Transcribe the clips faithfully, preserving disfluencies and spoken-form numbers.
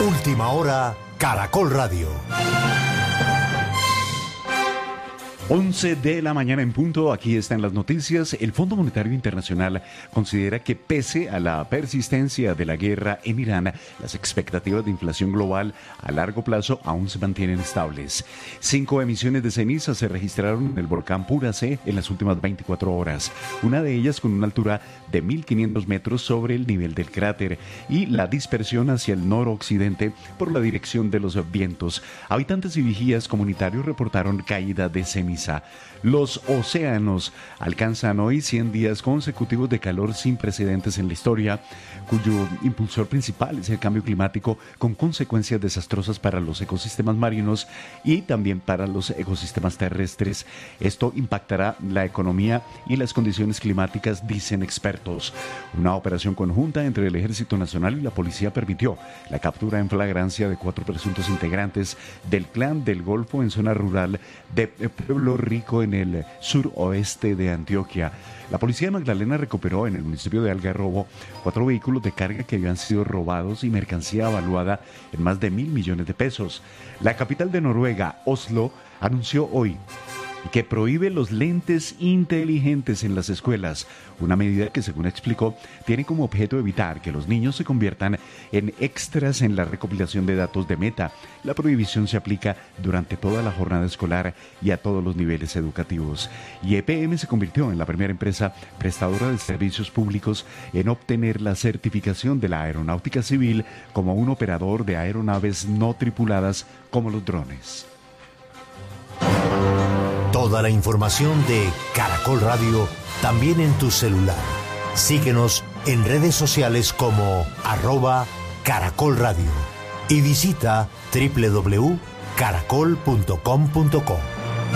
Última hora, Caracol Radio. once de la mañana en punto, aquí están las noticias. El Fondo Monetario Internacional considera que pese a la persistencia de la guerra en Irán, las expectativas de inflación global a largo plazo aún se mantienen estables. Cinco emisiones de ceniza se registraron en el volcán Puracé en las últimas veinticuatro horas, una de ellas con una altura de mil quinientos metros sobre el nivel del cráter y la dispersión hacia el noroccidente por la dirección de los vientos. Habitantes y vigías comunitarios reportaron caída de ceniza. Los océanos alcanzan hoy cien días consecutivos de calor sin precedentes en la historia, cuyo impulsor principal es el cambio climático, con consecuencias desastrosas para los ecosistemas marinos y también para los ecosistemas terrestres. Esto impactará la economía y las condiciones climáticas, dicen expertos. Una operación conjunta entre el Ejército Nacional y la policía permitió la captura en flagrancia de cuatro presuntos integrantes del Clan del Golfo en zona rural de Pueblo Rico, en el suroeste de Antioquia. La policía de Magdalena recuperó en el municipio de Algarrobo cuatro vehículos de carga que habían sido robados y mercancía evaluada en más de mil millones de pesos. La capital de Noruega, Oslo, anunció hoy que prohíbe los lentes inteligentes en las escuelas, una medida que, según explicó, tiene como objeto evitar que los niños se conviertan en extras en la recopilación de datos de Meta. La prohibición se aplica durante toda la jornada escolar y a todos los niveles educativos. Y E P M se convirtió en la primera empresa prestadora de servicios públicos en obtener la certificación de la aeronáutica civil como un operador de aeronaves no tripuladas como los drones. Toda la información de Caracol Radio también en tu celular. Síguenos en redes sociales como arroba Caracol Radio y visita doble u doble u doble u punto caracol punto com punto co.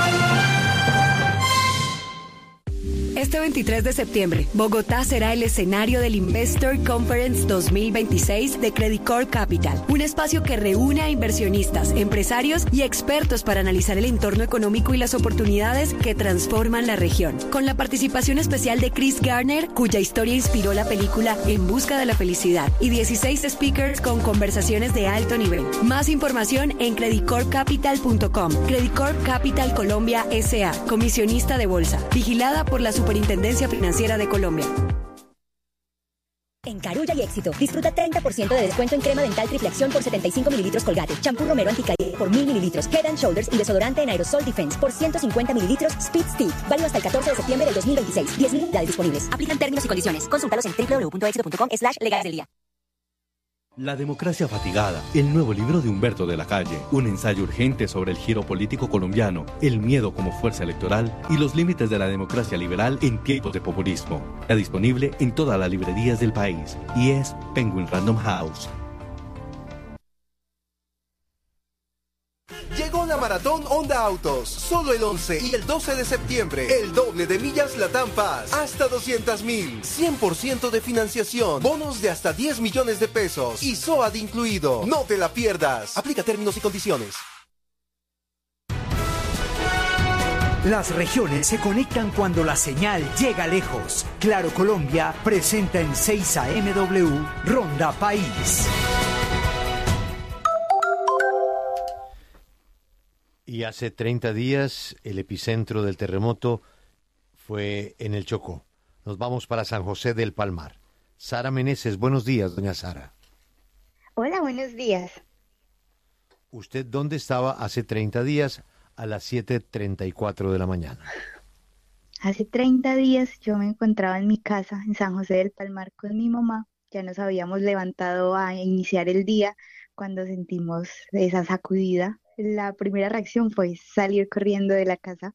Este veintitrés de septiembre, Bogotá será el escenario del Investor Conference dos mil veintiséis de Credicor Capital, un espacio que reúne a inversionistas, empresarios y expertos para analizar el entorno económico y las oportunidades que transforman la región. Con la participación especial de Chris Garner, cuya historia inspiró la película En busca de la felicidad, y dieciséis speakers con conversaciones de alto nivel. Más información en credicor capital punto com. Credicor Capital Colombia S A, comisionista de bolsa, vigilada por la Superintendencia Financiera de Colombia. En Carulla y Éxito, disfruta treinta por ciento de descuento en crema dental triple acción por setenta y cinco mililitros Colgate, champú Romero anticaída por mil mililitros, Head and Shoulders y desodorante en aerosol Defense por ciento cincuenta mililitros, Speed Stick, válido hasta el catorce de septiembre del dos mil veintiséis. diez mil unidades disponibles. Aplican términos y condiciones. Consúltalos en doble u doble u doble u punto éxito punto com slash legales del día. La democracia fatigada, el nuevo libro de Humberto de la Calle, un ensayo urgente sobre el giro político colombiano, el miedo como fuerza electoral y los límites de la democracia liberal en tiempos de populismo. Está disponible en todas las librerías del país y es Penguin Random House. Llegó la Maratón Honda Autos, solo el once y el doce de septiembre, el doble de millas Latam Paz, hasta doscientas mil, cien por ciento de financiación, bonos de hasta diez millones de pesos y S O A D incluido. No te la pierdas, aplica términos y condiciones. Las regiones se conectan cuando la señal llega lejos. Claro Colombia presenta en seis A M W Ronda País. Y hace treinta días el epicentro del terremoto fue en el Chocó. Nos vamos para San José del Palmar. Sara Meneses, buenos días, doña Sara. Hola, buenos días. ¿Usted dónde estaba hace treinta días a las siete treinta y cuatro de la mañana? Hace treinta días yo me encontraba en mi casa en San José del Palmar con mi mamá. Ya nos habíamos levantado a iniciar el día cuando sentimos esa sacudida. La primera reacción fue salir corriendo de la casa.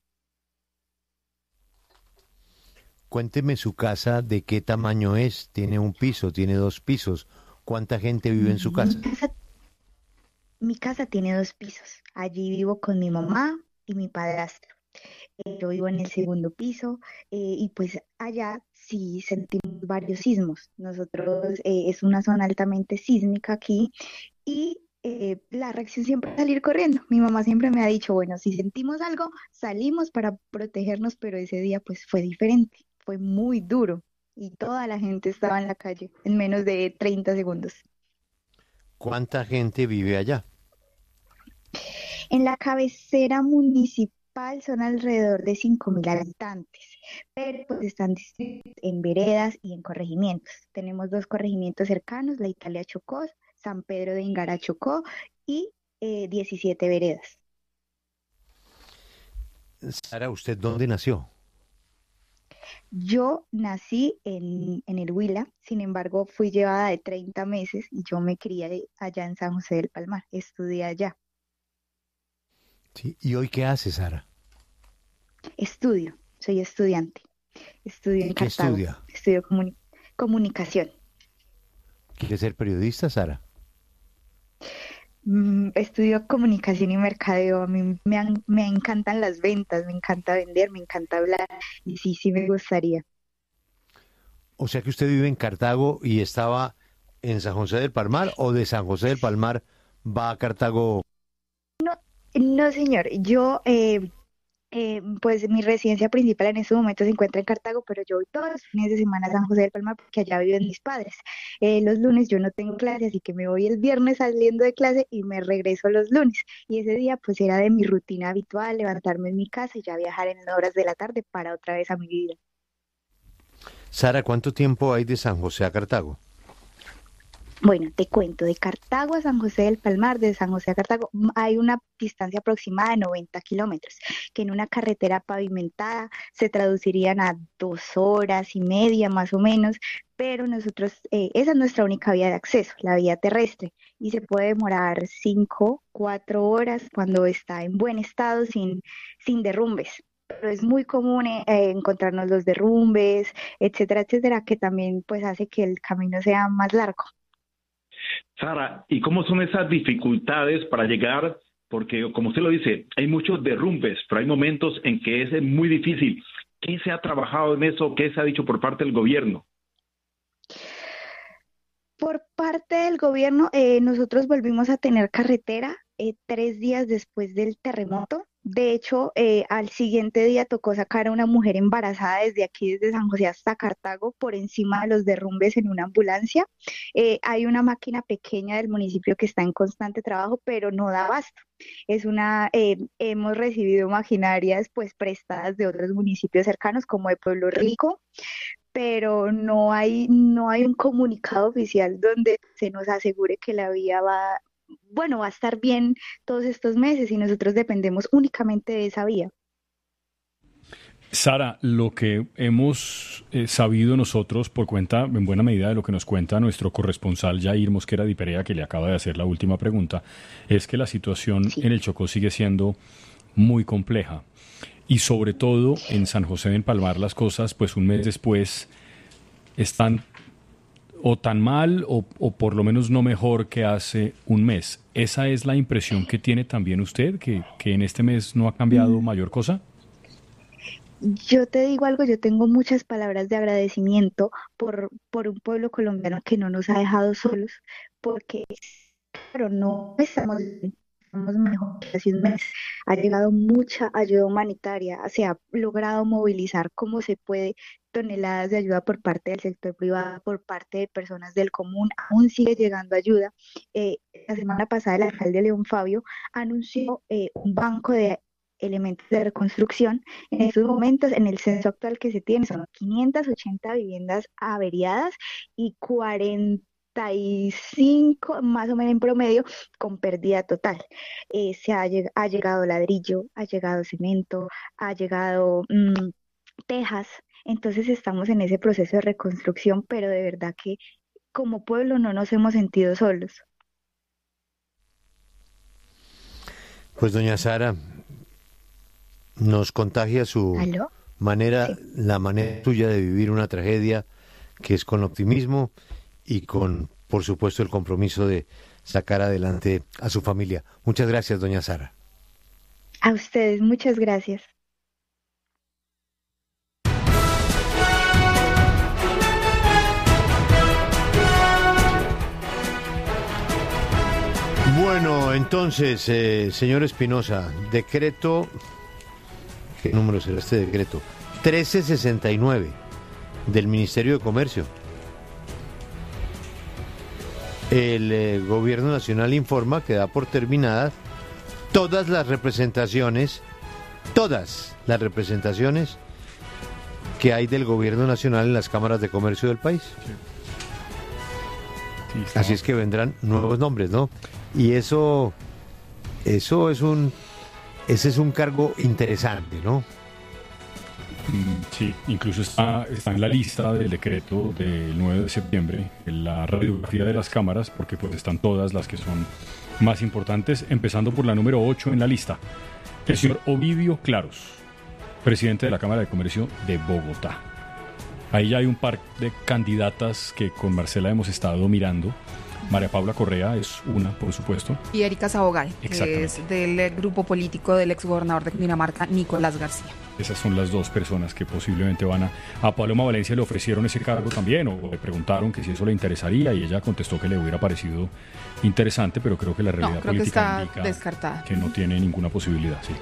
Cuénteme su casa, ¿de qué tamaño es? ¿Tiene un piso? ¿Tiene dos pisos? ¿Cuánta gente vive en su casa? Mi casa, mi casa tiene dos pisos. Allí vivo con mi mamá y mi padrastro. Eh, yo vivo en el segundo piso eh, y pues allá sí sentimos varios sismos. Nosotros eh, es una zona altamente sísmica aquí y Eh, la reacción siempre es salir corriendo. Mi mamá siempre me ha dicho, bueno, si sentimos algo, salimos para protegernos, pero ese día pues fue diferente, fue muy duro y toda la gente estaba en la calle en menos de treinta segundos. ¿Cuánta gente vive allá? En la cabecera municipal son alrededor de cinco mil habitantes, pero pues están distribuidos en veredas y en corregimientos. Tenemos dos corregimientos cercanos, La Italia Chocó, San Pedro de Ingara Chocó y eh, diecisiete veredas. Sara, ¿usted dónde nació? Yo nací en, en el Huila, sin embargo fui llevada de treinta meses y yo me crié allá en San José del Palmar, estudié allá. Sí. ¿Y hoy qué hace, Sara? Estudio, soy estudiante, estudio en ¿Qué Cartago, estudia? estudio comuni- comunicación. ¿Quiere ser periodista, Sara? Mm, estudio comunicación y mercadeo. A mí me, han- me encantan las ventas, me encanta vender, me encanta hablar y sí, sí me gustaría. O sea que usted vive en Cartago y estaba en San José del Palmar, o de San José del Palmar va a Cartago. No, señor, yo, eh, eh, pues mi residencia principal en este momento se encuentra en Cartago, pero yo voy todos los fines de semana a San José del Palmar porque allá viven mis padres. Eh, los lunes yo no tengo clase, así que me voy el viernes saliendo de clase y me regreso los lunes. Y ese día pues era de mi rutina habitual, levantarme en mi casa y ya viajar en horas de la tarde para otra vez a mi vida. Sara, ¿cuánto tiempo hay de San José a Cartago? Bueno, te cuento, de Cartago a San José del Palmar, de San José a Cartago, mm, hay una distancia aproximada de noventa kilómetros, que en una carretera pavimentada se traducirían a dos horas y media más o menos, pero nosotros, eh, esa es nuestra única vía de acceso, la vía terrestre, y se puede demorar cinco, cuatro horas cuando está en buen estado, sin, sin derrumbes. Pero es muy común eh, eh, encontrarnos los derrumbes, etcétera, etcétera, que también pues hace que el camino sea más largo. Sara, ¿y cómo son esas dificultades para llegar? Porque, como usted lo dice, hay muchos derrumbes, pero hay momentos en que es muy difícil. ¿Qué se ha trabajado en eso? ¿Qué se ha dicho por parte del gobierno? Por parte del gobierno, eh, nosotros volvimos a tener carretera eh, tres días después del terremoto. De hecho, eh, al siguiente día tocó sacar a una mujer embarazada desde aquí, desde San José hasta Cartago, por encima de los derrumbes en una ambulancia. Eh, hay una máquina pequeña del municipio que está en constante trabajo, pero no da abasto. Es una, eh, hemos recibido maquinarias pues prestadas de otros municipios cercanos, como de Pueblo Rico, pero no hay, no hay un comunicado oficial donde se nos asegure que la vía va, bueno, va a estar bien todos estos meses y nosotros dependemos únicamente de esa vía. Sara, lo que hemos eh, sabido nosotros por cuenta, en buena medida de lo que nos cuenta nuestro corresponsal Jair Mosquera Di Perea, que le acaba de hacer la última pregunta, es que la situación sí. en el Chocó sigue siendo muy compleja. Y sobre todo en San José del Palmar las cosas, pues un mes después, están o tan mal o, o por lo menos no mejor que hace un mes. ¿Esa es la impresión que tiene también usted, que, que en este mes no ha cambiado mayor cosa? Yo te digo algo, yo tengo muchas palabras de agradecimiento por, por un pueblo colombiano que no nos ha dejado solos, porque, claro, no estamos estamos mejor que hace un mes. Ha llegado mucha ayuda humanitaria, se ha logrado movilizar como se puede toneladas de ayuda por parte del sector privado, por parte de personas del común, aún sigue llegando ayuda. Eh, la semana pasada el alcalde León Fabio anunció eh, un banco de elementos de reconstrucción. En estos momentos, en el censo actual que se tiene, son quinientas ochenta viviendas averiadas y cuarenta y cinco más o menos en promedio con pérdida total. Eh, se ha, lleg- ha llegado ladrillo, ha llegado cemento, ha llegado mmm, tejas. Entonces estamos en ese proceso de reconstrucción, pero de verdad que como pueblo no nos hemos sentido solos. Pues doña Sara, nos contagia su ¿Aló? manera, Sí. la manera suya de vivir una tragedia, que es con optimismo y con, por supuesto, el compromiso de sacar adelante a su familia. Muchas gracias, doña Sara. A ustedes, muchas gracias. Bueno, entonces, eh, señor Espinosa, decreto, ¿qué número será este decreto? trece sesenta y nueve del Ministerio de Comercio. el eh, gobierno nacional informa que da por terminadas todas las representaciones, todas las representaciones que hay del gobierno nacional en las cámaras de comercio del país. Sí. Sí, así es que vendrán nuevos nombres, ¿no? Y eso, eso es un, ese es un cargo interesante, ¿no? Sí, incluso está, está en la lista del decreto del nueve de septiembre, en la radiografía de las cámaras, porque pues están todas las que son más importantes, empezando por la número ocho en la lista. El señor Ovidio Claros, presidente de la Cámara de Comercio de Bogotá. Ahí ya hay un par de candidatas que con Marcela hemos estado mirando. María Paula Correa es una, por supuesto. Y Erika Sabogal, que es del grupo político del exgobernador de Cundinamarca, Nicolás García. Esas son las dos personas que posiblemente van a... A Paloma Valencia le ofrecieron ese cargo también, o le preguntaron que si eso le interesaría, y ella contestó que le hubiera parecido interesante, pero creo que la realidad no, creo política que está indica descartada. Que no tiene ninguna posibilidad, sí.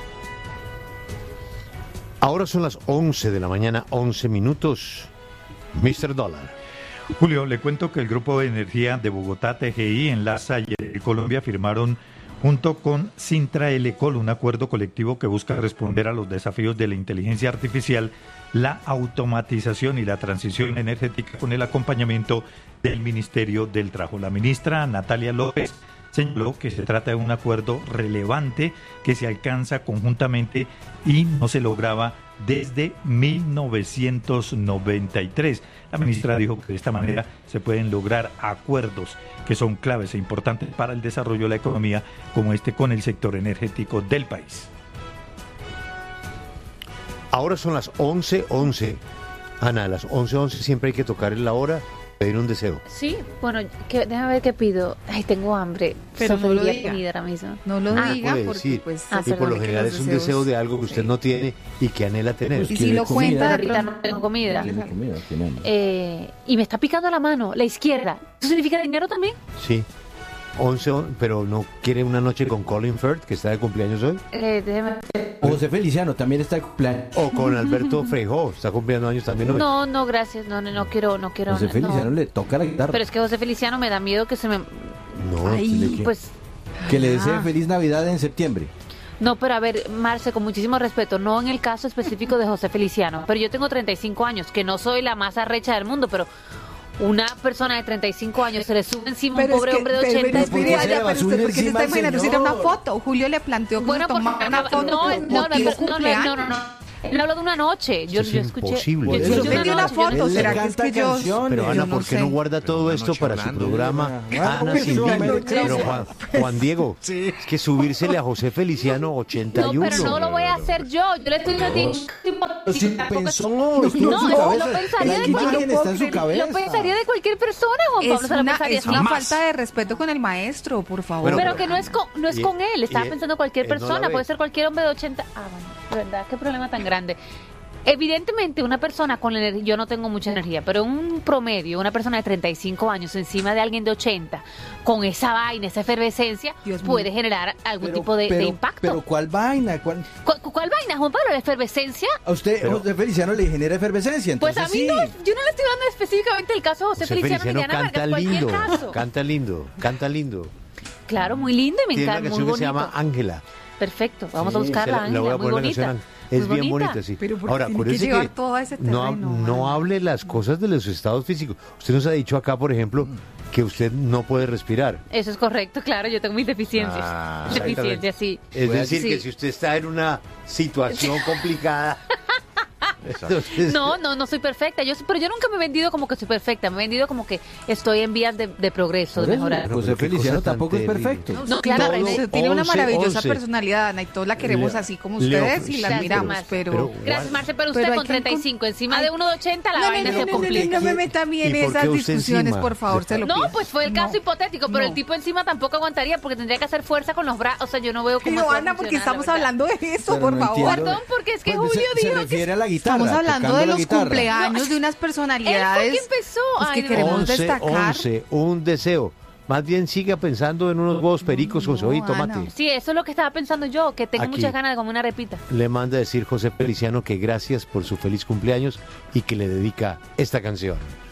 Ahora son las once de la mañana, once minutos. mister Dólar. Julio, le cuento que el Grupo de Energía de Bogotá, T G I, Enlaza y Colombia firmaron junto con Sintra Elecol un acuerdo colectivo que busca responder a los desafíos de la inteligencia artificial, la automatización y la transición energética con el acompañamiento del Ministerio del Trabajo. La ministra Natalia López señaló que se trata de un acuerdo relevante que se alcanza conjuntamente y no se lograba desde mil novecientos noventa y tres. La ministra dijo que de esta manera se pueden lograr acuerdos que son claves e importantes para el desarrollo de la economía, como este con el sector energético del país. Ahora son las once once. Ana, a las once once siempre hay que tocar en la hora, pedir un deseo. Sí, bueno, que, déjame ver qué pido. Ay, tengo hambre. Pero no lo diga. Comida ahora mismo. No lo ah, diga puede porque decir. pues... Ah, y por lo general es un deseo de algo que usted sí. no tiene y que anhela tener. Pues y si lo cuenta... Ahorita no tengo comida. Tiene comida, tiene hambre. Eh, y me está picando la mano, la izquierda. ¿Eso significa dinero también? Sí. once, pero no quiere una noche con Colin Firth, que está de cumpleaños hoy. Eh, déjeme... José Feliciano también está de cumpleaños. O con Alberto Frejó, está cumpliendo años también hoy. No, no, gracias, no, no, no quiero, no quiero. José Feliciano no. le toca la guitarra. Pero es que José Feliciano me da miedo que se me... No, Ay, pues... Que le desee feliz Navidad en septiembre. No, pero a ver, Marce, con muchísimo respeto, no en el caso específico de José Feliciano, pero yo tengo treinta y cinco años, que no soy la más arrecha del mundo, pero... Una persona de treinta y cinco años se le sube encima a un pobre es que, hombre de ochenta. Pero, pero, pero, ¿por qué se está imaginando si era una foto? Julio le planteó que bueno, se tomara una foto no, con no, motivo no, cumpleaños. No, no, no. Él habló de una noche. Yo, es yo escuché. Imposible. Yo, yo, yo yo una, una foto. ¿Será que es que yo? Pero Ana, yo no ¿por qué sé. no guarda todo esto para su programa? Ana sin límites. Pero Juan, Juan Diego, sí. Es que subírsele a José Feliciano ochenta y uno. No, pero no lo voy a hacer yo. Yo le estoy diciendo. Sí, pensó, no, en su lo cabeza. pensaría de cualquier está en su cabeza. Lo pensaría de cualquier persona, Juan Pablo. Es una, es una falta de respeto con el maestro, por favor. Pero, pero que no es con, no es y, con él. Estaba y, pensando cualquier persona. No puede ser cualquier hombre de ochenta. Ah, bueno, de verdad, qué problema tan grande. Evidentemente una persona con la energía, yo no tengo mucha energía, pero un promedio, una persona de treinta y cinco años encima de alguien de ochenta, con esa vaina, esa efervescencia, Dios puede mío. generar algún pero, tipo de, pero, de impacto. Pero ¿cuál vaina? ¿Cuál, ¿Cuál, cuál vaina, Juan Pablo? ¿La efervescencia? ¿A usted, pero, José Feliciano, le genera efervescencia? Pues a mí sí. no, yo no le estoy hablando específicamente del caso de José, José Feliciano, Feliciano ni canta Vargas, lindo, caso. canta lindo, canta lindo. Claro, muy lindo y me Tiene encanta, una muy canción bonito. que se llama Ángela. Perfecto, vamos sí, a buscarla, Ángela, la muy bonita. Es muy bien bonita. bonita, sí. Pero ahora, tiene que llevar todo a ese terreno, no, no hable las cosas de los estados físicos. Usted nos ha dicho acá, por ejemplo, mm. que usted no puede respirar. Eso es correcto, claro, yo tengo mis deficiencias. Ah, deficiencias, sí. Es decir, sí. que si usted está en una situación complicada... Entonces, no, no, no soy perfecta. Yo, pero yo nunca me he vendido como que soy perfecta. Me he vendido como que estoy en vías de, de progreso, de mejorar. José Feliciano tampoco es perfecto. No, no claro, Reina, tiene una maravillosa once. personalidad, Ana, y todos la queremos le, así como ustedes y la admiramos. Pero, pero, gracias, Marce, pero usted pero con treinta y cinco, encima ay, de uno de ochenta, la no, vaina no, se no, complica. No, no, no me meta a mí en esas discusiones, por favor, se lo pido. No, pues fue el caso hipotético, pero el tipo encima tampoco aguantaría porque tendría que hacer fuerza con los brazos. O sea, yo no veo cómo. Pero Ana, porque estamos hablando de eso, por favor. Perdón, porque es que Julio dijo. Se refiere a la guitarra. Estamos hablando de los cumpleaños no, de unas personalidades. Él fue quien empezó. Pues que Ay, queremos once, destacar. once, un deseo. Más bien siga pensando en unos huevos pericos no, con cebolla y tomate. Ana. Sí, eso es lo que estaba pensando yo, que tengo Aquí muchas ganas de comer una repita. Le manda a decir José Feliciano que gracias por su feliz cumpleaños y que le dedica esta canción.